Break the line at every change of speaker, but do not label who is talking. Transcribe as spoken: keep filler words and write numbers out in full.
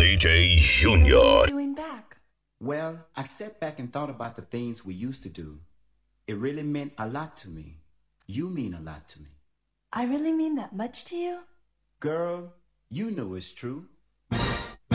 D J
What are
Junior.
you doing back?
Well, I sat back and thought about the things we used to do. It really meant a lot to me. You mean a lot to me.
I really mean that much to you?
Girl, you know it's true.